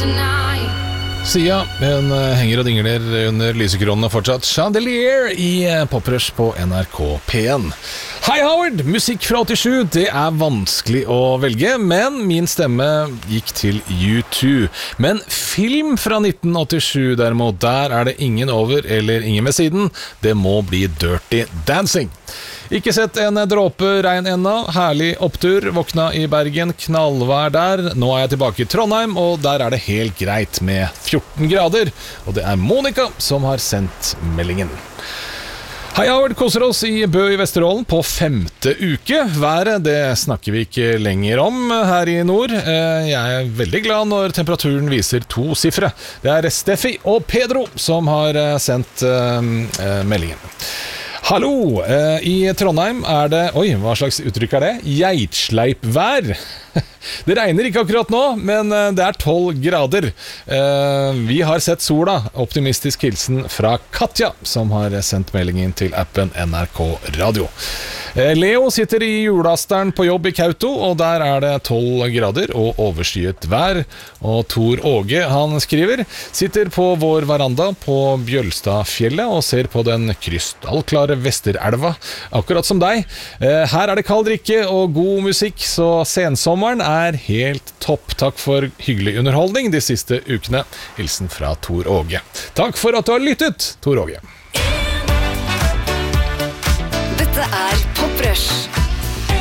Sia, hun henger og dingler under lysekronene fortsatt. Chandelier i Poprush på NRK P1. Hei Howard, musikk fra 87, det er vanskelig å velge, men min stemme gikk til U2. Men film fra 1987 derimot, der er det ingen over eller ingen ved siden. Det må bli Dirty Dancing. Ikke sett en dråpe regn ennå, herlig opptur, våkna i Bergen, knallvær der. Nå er jeg tilbake i Trondheim, og der er det helt greit med 14 grader. Og det er Monica som har sendt meldingen. Hei Howard, koser oss i Bø i Vesterålen på 5. uke. Været, det snakker vi ikke lenger om her i nord. Jeg er veldig glad når temperaturen viser 2 siffre. Det er Steffi og Pedro som har sendt meldingen. Hallo, i Trondheim er det, hva slags uttrykk er det? Geitsleipvær. Det regner ikke akkurat nå, men det er 12 grader. Vi har sett sola. Optimistisk hilsen fra Katja, som har sendt meldingen til appen NRK Radio. Leo sitter i julasteren på jobb i Kauto, og der er det 12 grader og overskyet vær. Og Tor Åge, han skriver, sitter på vår veranda på Bjølstadfjellet og ser på den krystallklare Vesterelva, akkurat som deg. Her er det kald drikke og god musikk, så sensommeren er helt topp. Takk for hyggelig underholdning de siste ukene. Hilsen fra Tor Åge. Takk for at du har lyttet, Tor Åge. Dette er Poprush.